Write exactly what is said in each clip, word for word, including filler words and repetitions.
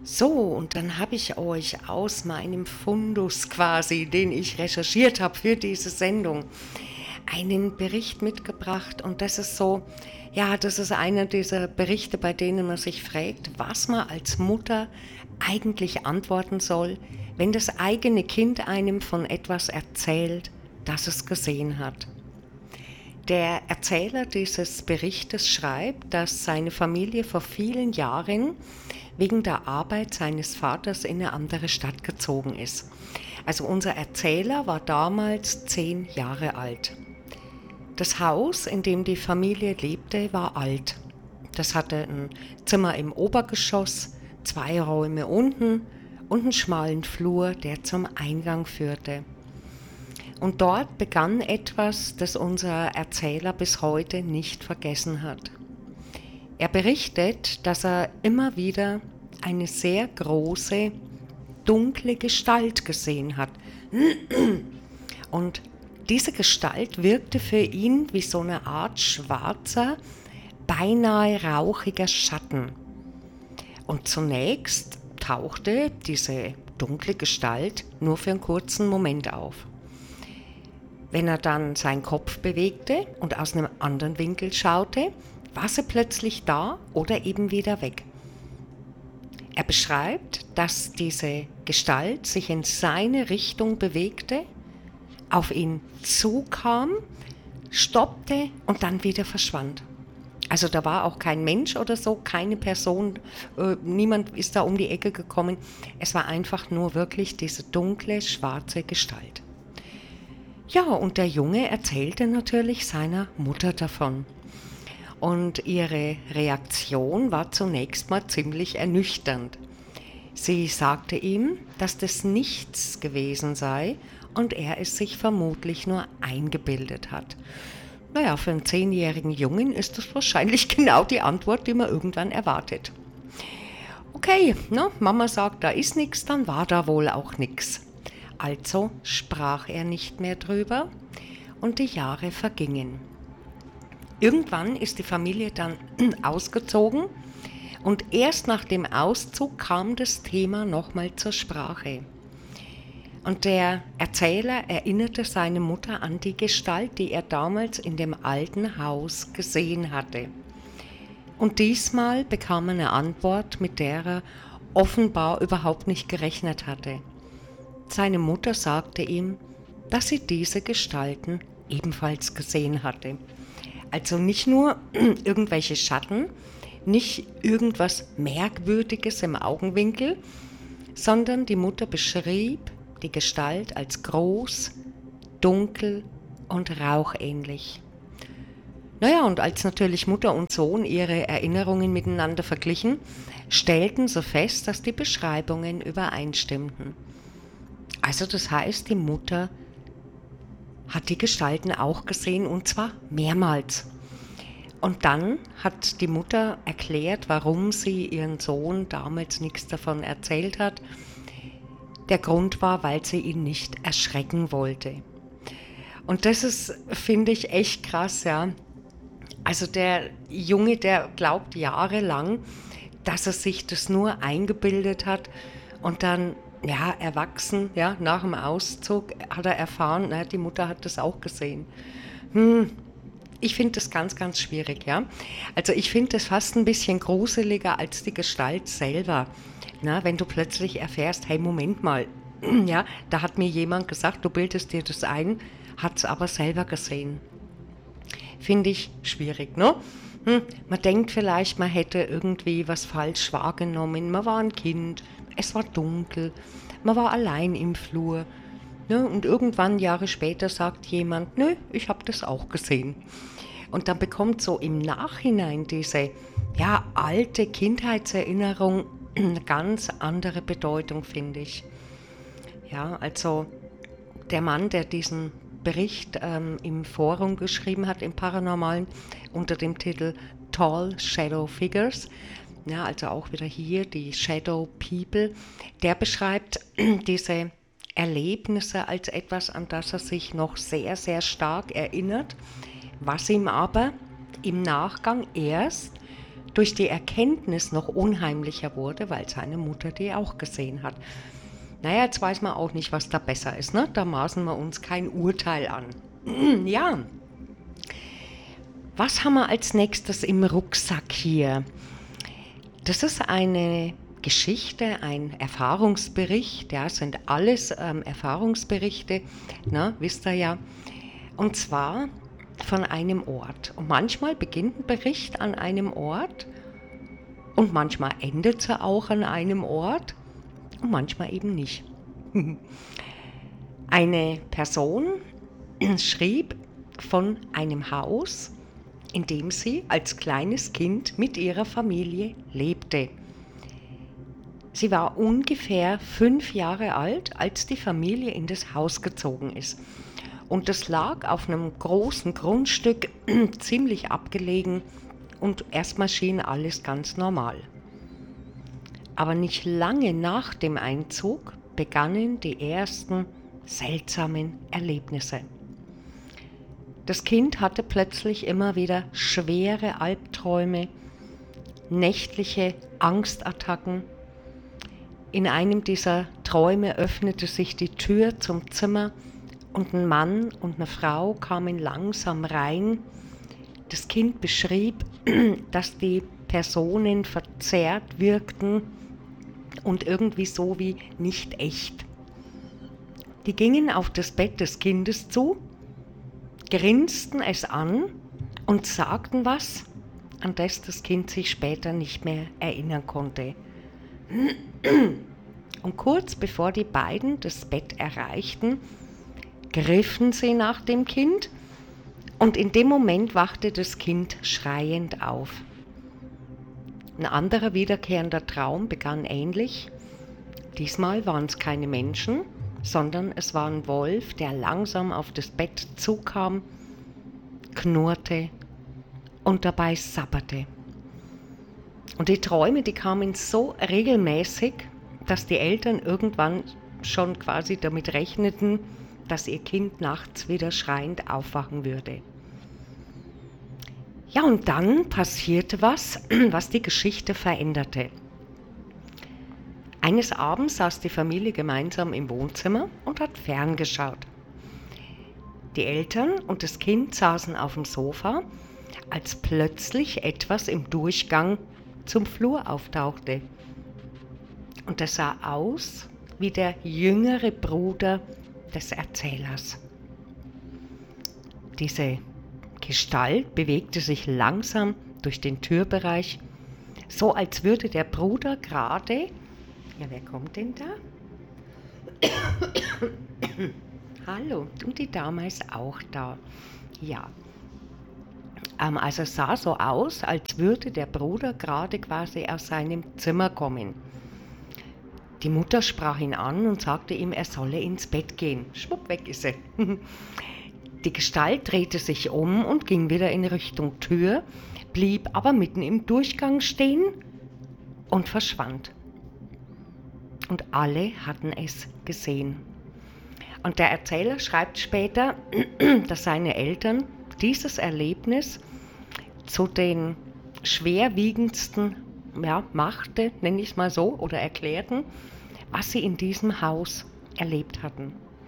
So, und dann habe ich euch aus meinem Fundus quasi, den ich recherchiert habe für diese Sendung, einen Bericht mitgebracht. Und das ist so, ja, das ist einer dieser Berichte, bei denen man sich fragt, was man als Mutter eigentlich antworten soll, wenn das eigene Kind einem von etwas erzählt, das es gesehen hat. Der Erzähler dieses Berichtes schreibt, dass seine Familie vor vielen Jahren wegen der Arbeit seines Vaters in eine andere Stadt gezogen ist. Also unser Erzähler war damals zehn Jahre alt. Das Haus, in dem die Familie lebte, war alt. Das hatte ein Zimmer im Obergeschoss, zwei Räume unten und einen schmalen Flur, der zum Eingang führte. Und dort begann etwas, das unser Erzähler bis heute nicht vergessen hat. Er berichtet, dass er immer wieder eine sehr große, dunkle Gestalt gesehen hat. Und diese Gestalt wirkte für ihn wie so eine Art schwarzer, beinahe rauchiger Schatten. Und zunächst tauchte diese dunkle Gestalt nur für einen kurzen Moment auf. Wenn er dann seinen Kopf bewegte und aus einem anderen Winkel schaute, war sie plötzlich da oder eben wieder weg. Er beschreibt, dass diese Gestalt sich in seine Richtung bewegte, auf ihn zukam, stoppte und dann wieder verschwand. Also da war auch kein Mensch oder so, keine Person, äh, niemand ist da um die Ecke gekommen. Es war einfach nur wirklich diese dunkle, schwarze Gestalt. Ja, und der Junge erzählte natürlich seiner Mutter davon. Und ihre Reaktion war zunächst mal ziemlich ernüchternd. Sie sagte ihm, dass das nichts gewesen sei und er es sich vermutlich nur eingebildet hat. Naja, für einen zehnjährigen Jungen ist das wahrscheinlich genau die Antwort, die man irgendwann erwartet. Okay, ne, Mama sagt, da ist nichts, dann war da wohl auch nichts. Also sprach er nicht mehr drüber und die Jahre vergingen. Irgendwann ist die Familie dann ausgezogen und erst nach dem Auszug kam das Thema nochmal zur Sprache. Und der Erzähler erinnerte seine Mutter an die Gestalt, die er damals in dem alten Haus gesehen hatte. Und diesmal bekam er eine Antwort, mit der er offenbar überhaupt nicht gerechnet hatte. Seine Mutter sagte ihm, dass sie diese Gestalten ebenfalls gesehen hatte. Also nicht nur irgendwelche Schatten, nicht irgendwas Merkwürdiges im Augenwinkel, sondern die Mutter beschrieb die Gestalt als groß, dunkel und rauchähnlich. Naja, und als natürlich Mutter und Sohn ihre Erinnerungen miteinander verglichen, stellten sie fest, dass die Beschreibungen übereinstimmten. Also das heißt, die Mutter hat die Gestalten auch gesehen und zwar mehrmals. Und dann hat die Mutter erklärt, warum sie ihren Sohn damals nichts davon erzählt hat. Der Grund war, weil sie ihn nicht erschrecken wollte. Und das ist, finde ich, echt krass, ja. Also der Junge, der glaubt jahrelang, dass er sich das nur eingebildet hat und dann, ja, erwachsen, ja, nach dem Auszug hat er erfahren, na, die Mutter hat das auch gesehen. Hm, ich finde das ganz, ganz schwierig, ja. Also ich finde das fast ein bisschen gruseliger als die Gestalt selber. Na, wenn du plötzlich erfährst, hey, Moment mal, ja, da hat mir jemand gesagt, du bildest dir das ein, hat es aber selber gesehen. Finde ich schwierig, ne? Hm, man denkt vielleicht, man hätte irgendwie was falsch wahrgenommen. Man war ein Kind, es war dunkel, man war allein im Flur. Ne? Und irgendwann, Jahre später, sagt jemand, nö, ich habe das auch gesehen. Und dann bekommt so im Nachhinein diese, ja, alte Kindheitserinnerung eine ganz andere Bedeutung, finde ich. Ja, also der Mann, der diesen Bericht ähm, im Forum geschrieben hat, im Paranormalen, unter dem Titel Tall Shadow Figures, ja, also auch wieder hier die Shadow People, der beschreibt diese Erlebnisse als etwas, an das er sich noch sehr, sehr stark erinnert, was ihm aber im Nachgang erst durch die Erkenntnis noch unheimlicher wurde, weil seine Mutter die auch gesehen hat. Naja, jetzt weiß man auch nicht, was da besser ist, ne? Da maßen wir uns kein Urteil an. Ja, was haben wir als nächstes im Rucksack hier? Das ist eine Geschichte, ein Erfahrungsbericht, ja, sind alles ähm, Erfahrungsberichte, ne, wisst ihr ja. Und zwar von einem Ort. Und manchmal beginnt ein Bericht an einem Ort und manchmal endet er auch an einem Ort und manchmal eben nicht. Eine Person schrieb von einem Haus, in dem sie als kleines Kind mit ihrer Familie lebte. Sie war ungefähr fünf Jahre alt, als die Familie in das Haus gezogen ist. Und das lag auf einem großen Grundstück, ziemlich abgelegen, und erstmal schien alles ganz normal. Aber nicht lange nach dem Einzug begannen die ersten seltsamen Erlebnisse. Das Kind hatte plötzlich immer wieder schwere Albträume, nächtliche Angstattacken. In einem dieser Träume öffnete sich die Tür zum Zimmer und ein Mann und eine Frau kamen langsam rein. Das Kind beschrieb, dass die Personen verzerrt wirkten und irgendwie so wie nicht echt. Die gingen auf das Bett des Kindes zu, grinsten es an und sagten was, an das das Kind sich später nicht mehr erinnern konnte. Und kurz bevor die beiden das Bett erreichten, griffen sie nach dem Kind und in dem Moment wachte das Kind schreiend auf. Ein anderer wiederkehrender Traum begann ähnlich. Diesmal waren es keine Menschen, sondern es war ein Wolf, der langsam auf das Bett zukam, knurrte und dabei sabberte. Und die Träume, die kamen so regelmäßig, dass die Eltern irgendwann schon quasi damit rechneten, dass ihr Kind nachts wieder schreiend aufwachen würde. Ja, und dann passierte was, was die Geschichte veränderte. Eines Abends saß die Familie gemeinsam im Wohnzimmer und hat ferngeschaut. Die Eltern und das Kind saßen auf dem Sofa, als plötzlich etwas im Durchgang zum Flur auftauchte. Und das sah aus wie der jüngere Bruder des Erzählers. Diese Gestalt bewegte sich langsam durch den Türbereich, so als würde der Bruder gerade... Ja, wer kommt denn da? Hallo, und die Dame ist auch da. Ja, ähm, also es sah so aus, als würde der Bruder gerade quasi aus seinem Zimmer kommen. Die Mutter sprach ihn an und sagte ihm, er solle ins Bett gehen. Schwupp, weg ist er. Die Gestalt drehte sich um und ging wieder in Richtung Tür, blieb aber mitten im Durchgang stehen und verschwand. Und alle hatten es gesehen. Und der Erzähler schreibt später, dass seine Eltern dieses Erlebnis zu den schwerwiegendsten, ja, machte, nenne ich es mal so, oder erklärten, was sie in diesem Haus erlebt hatten.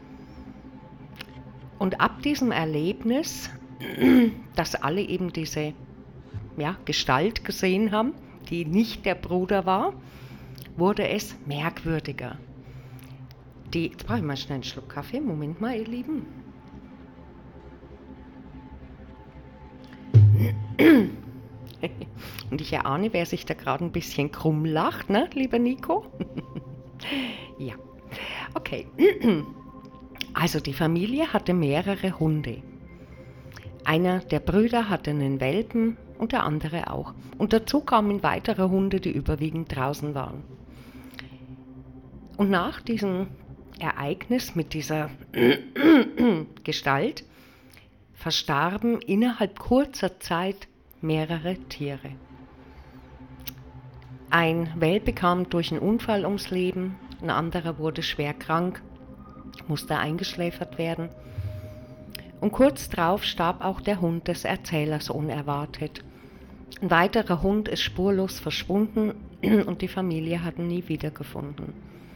Und ab diesem Erlebnis, dass alle eben diese, ja, Gestalt gesehen haben, die nicht der Bruder war, wurde es merkwürdiger. Die, jetzt brauche ich mal schnell einen Schluck Kaffee. Moment mal, ihr Lieben. Und ich erahne, wer sich da gerade ein bisschen krumm lacht, ne, lieber Nico? Ja, okay. Also die Familie hatte mehrere Hunde. Einer der Brüder hatte einen Welpen und der andere auch. Und dazu kamen weitere Hunde, die überwiegend draußen waren. Und nach diesem Ereignis mit dieser Gestalt verstarben innerhalb kurzer Zeit mehrere Tiere. Ein Welpe kam durch einen Unfall ums Leben, ein anderer wurde schwer krank, musste eingeschläfert werden. Und kurz darauf starb auch der Hund des Erzählers unerwartet. Ein weiterer Hund ist spurlos verschwunden und die Familie hat ihn nie wiedergefunden.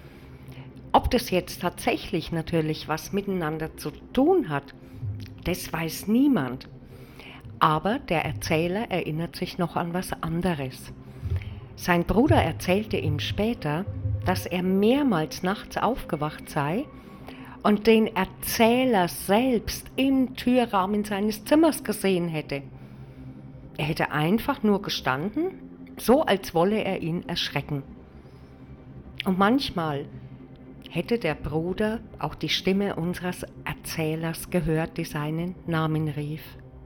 Ob das jetzt tatsächlich natürlich was miteinander zu tun hat, das weiß niemand. Aber der Erzähler erinnert sich noch an was anderes. Sein Bruder erzählte ihm später, dass er mehrmals nachts aufgewacht sei und den Erzähler selbst im Türrahmen seines Zimmers gesehen hätte. Er hätte einfach nur gestanden, so als wolle er ihn erschrecken. Und manchmal hätte der Bruder auch die Stimme unseres Erzählers gehört, die seinen Namen rief.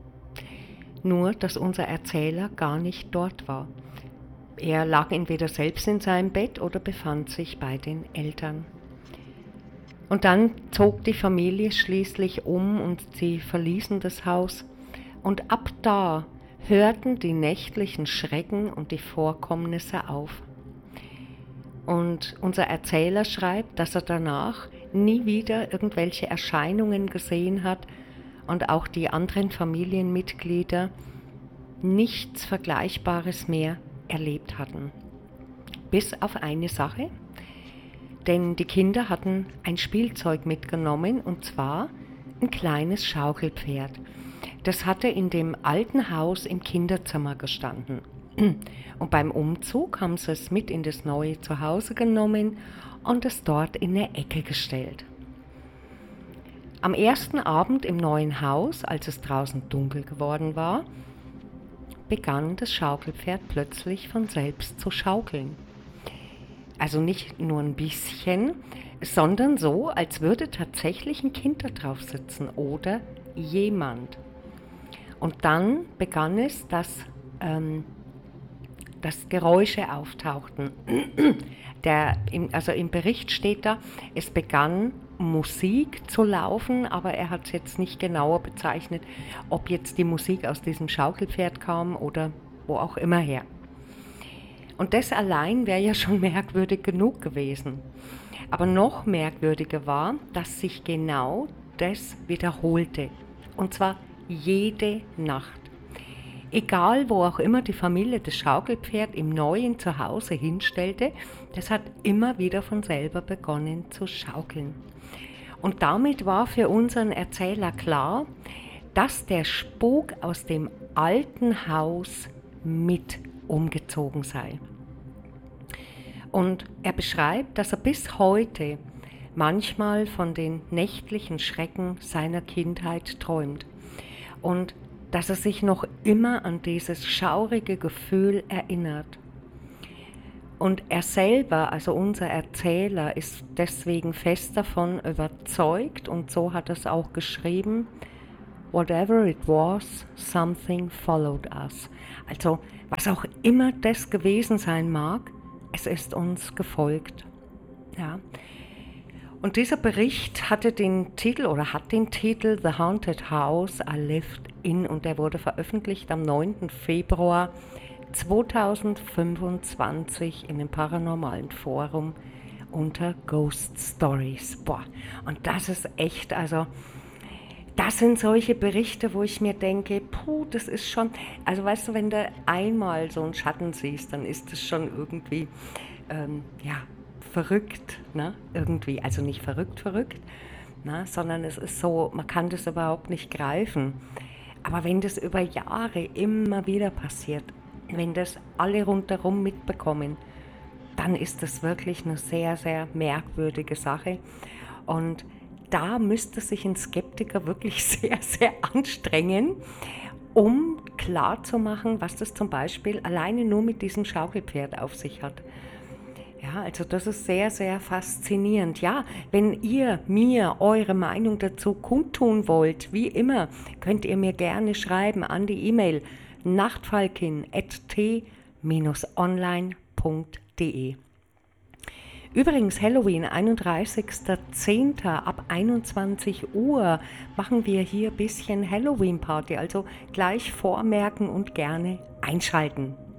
Nur, dass unser Erzähler gar nicht dort war. Er lag entweder selbst in seinem Bett oder befand sich bei den Eltern. Und dann zog die Familie schließlich um und sie verließen das Haus. Und ab da hörten die nächtlichen Schrecken und die Vorkommnisse auf. Und unser Erzähler schreibt, dass er danach nie wieder irgendwelche Erscheinungen gesehen hat und auch die anderen Familienmitglieder nichts Vergleichbares mehr erlebt hatten. Bis auf eine Sache, denn die Kinder hatten ein Spielzeug mitgenommen und zwar ein kleines Schaukelpferd. Das hatte in dem alten Haus im Kinderzimmer gestanden. Und beim Umzug haben sie es mit in das neue Zuhause genommen und es dort in eine Ecke gestellt. Am ersten Abend im neuen Haus, als es draußen dunkel geworden war, begann das Schaukelpferd plötzlich von selbst zu schaukeln. Also nicht nur ein bisschen, sondern so, als würde tatsächlich ein Kind da drauf sitzen oder jemand. Und dann begann es, dass, ähm, dass Geräusche auftauchten. Der, im, also im Bericht steht da, es begann Musik zu laufen, aber er hat es jetzt nicht genauer bezeichnet, ob jetzt die Musik aus diesem Schaukelpferd kam oder wo auch immer her. Und das allein wäre ja schon merkwürdig genug gewesen. Aber noch merkwürdiger war, dass sich genau das wiederholte. Und zwar jede Nacht. Egal, wo auch immer die Familie das Schaukelpferd im neuen Zuhause hinstellte, das hat immer wieder von selber begonnen zu schaukeln. Und damit war für unseren Erzähler klar, dass der Spuk aus dem alten Haus mit umgezogen sei. Und er beschreibt, dass er bis heute manchmal von den nächtlichen Schrecken seiner Kindheit träumt und dass er sich noch immer an dieses schaurige Gefühl erinnert. Und er selber, also unser Erzähler, ist deswegen fest davon überzeugt und so hat er es auch geschrieben, whatever it was, something followed us. Also was auch immer das gewesen sein mag, es ist uns gefolgt. Ja. Und dieser Bericht hatte den Titel oder hat den Titel The Haunted House I Lived In und der wurde veröffentlicht am neunten Februar zweitausendfünfundzwanzig in dem Paranormalen Forum unter Ghost Stories. Boah, und das ist echt, also das sind solche Berichte, wo ich mir denke, puh, das ist schon, also weißt du, wenn du einmal so einen Schatten siehst, dann ist das schon irgendwie, ähm, ja, verrückt, ne, irgendwie, also nicht verrückt, verrückt, ne, sondern es ist so, man kann das überhaupt nicht greifen. Aber wenn das über Jahre immer wieder passiert, wenn das alle rundherum mitbekommen, dann ist das wirklich eine sehr, sehr merkwürdige Sache. Und da müsste sich ein Skeptiker wirklich sehr, sehr anstrengen, um klarzumachen, was das zum Beispiel alleine nur mit diesem Schaukelpferd auf sich hat. Ja, also das ist sehr, sehr faszinierend. Ja, wenn ihr mir eure Meinung dazu kundtun wollt, wie immer, könnt ihr mir gerne schreiben an die E-Mail nachtfalkin at t online punkt de. Übrigens, Halloween, einunddreißigster zehnter ab einundzwanzig Uhr machen wir hier ein bisschen Halloween-Party, also gleich vormerken und gerne einschalten.